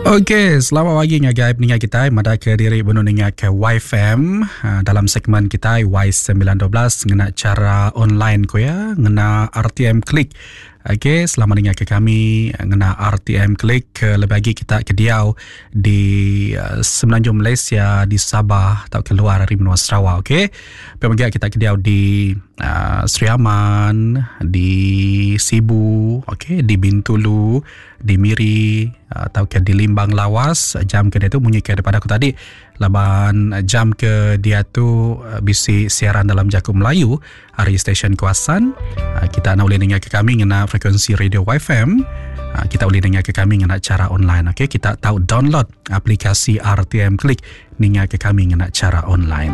Okey, selamat pagi ngagai pendengar kita. Mada ke diri benuh dengar ke YFM dalam segmen kita Y912 ngena cara online ko ya, ngena RTM Klik. Okey, selamat dengar ke kami ngena RTM Klik lebih lagi kita ke Diau di Semenanjung Malaysia, di Sabah atau keluar dari benua Sarawak. Okey. Pemagi kita ke Diau di Sri Aman, di Sibu, okey, di Bintulu, di Miri atau ke di Limbang Lawas. Jam ke dia tu bunyi ke daripada aku tadi. Laban jam ke dia tu bisi siaran dalam Jakub Melayu hari stesen Kuasan. Kita nak boleh dengar ke kami ngena frekuensi radio YFM. Kita boleh dengar ke kami ngena cara online. Okey, kita tahu download aplikasi RTM Klik dengar ke kami ngena cara online.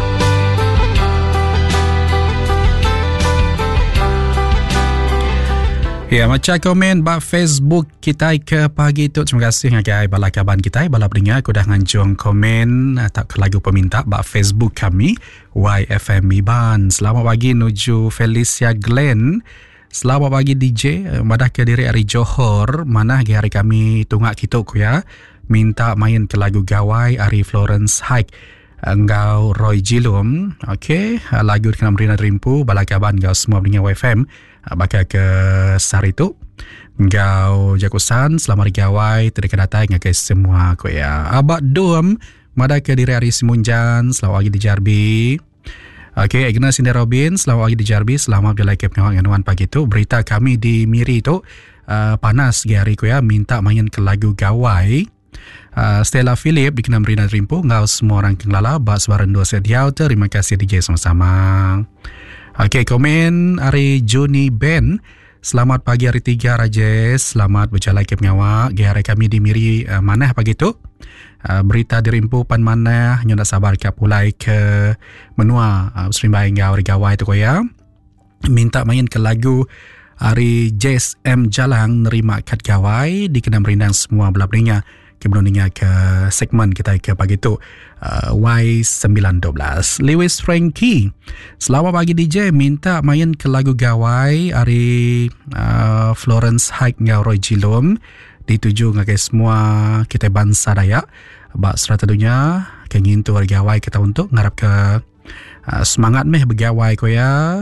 Ya, macam komen bak Facebook kita ke pagi tu. Terima kasih ngagai bala kaban kita, bala pendengar aku dah nganjung komen tak lagu peminta bak Facebook kami YFM Iban. Selamat pagi nuju Felicia Glenn. Selamat pagi DJ. Madah ke diri hari Johor. Mana hari kami tunggak kita ku ya. Minta main ke lagu Gawai hari Florence Hike. Engkau Roy Jilum. Okey, lagu kena Merina Rimpu bala kaban engkau semua pendengar YFM. Bakal ke sehari tu Engkau Jakusan selamat digawai terdekat datang ngagai semua ko ya. Abak Dom mada ke diri hari Simunjan selamat pagi di Jarbi. Okey, Agnes Indah Robin selamat pagi di Jarbi. Selamat bila ke pengawan pagi tu. Berita kami di Miri tu panas hari ko ya, minta main ke lagu Gawai. Stella Philip di Kena Merina Rimpu ngau semua orang kenglala bas baran dua sediau. Terima kasih DJ sama-sama. Okey, komen hari Juni Ben. Selamat pagi hari 3 Rajesh. Selamat berjalan ke pengawak. Hari kami di Miri Manah pagi tu. Berita dirimpu pan Manah. Nyo nak sabar ke pulai ke menua. Serimbai ngau hari gawai tu koya. Minta main ke lagu hari Jess M Jalang nerima kad gawai. Di kena merindang semua belah beringa. Kemudian ke segmen kita ke pagi tu Y912. Lewis Frankie selamat pagi DJ, minta main ke lagu Gawai hari Florence Hike ngau Roy Jilum. Dituju ngagai semua kita bangsa Dayak bak serata dunia kengin tu hari Gawai kita untuk ngarap ke semangat meh bergawai ko ya.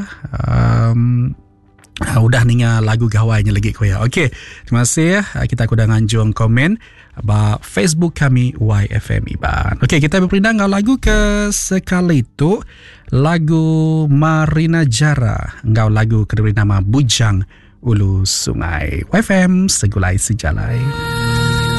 Udah ninga lagu gawainya lagi ko ya. Okey, terima kasih. Kita kuda nganjung komen ba Facebook kami YFM Iban. Okey, kita berpindah ngau lagu ke sekali tu lagu Marina Jara. Ngau lagu kedua nama Bujang Ulu Sungai. YFM segulai sejalai.